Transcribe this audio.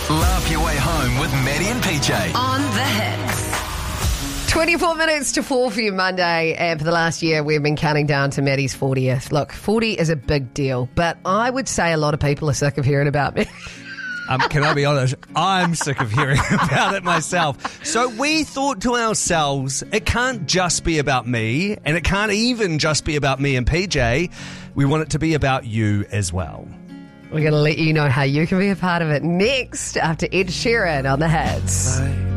Laugh your way home with Maddie and PJ. On the Hits. 24 minutes to 4 for you Monday, and for the last year we've been counting down to Maddie's 40th. Look, 40 is a big deal, but I would say a lot of people are sick of hearing about me. Can I be honest? I'm sick of hearing about it myself. So we thought to ourselves, it can't just be about me, and it can't even just be about me and PJ. We want it to be about you as well. We're going to let you know how you can be a part of it next after Ed Sheeran on the Hits.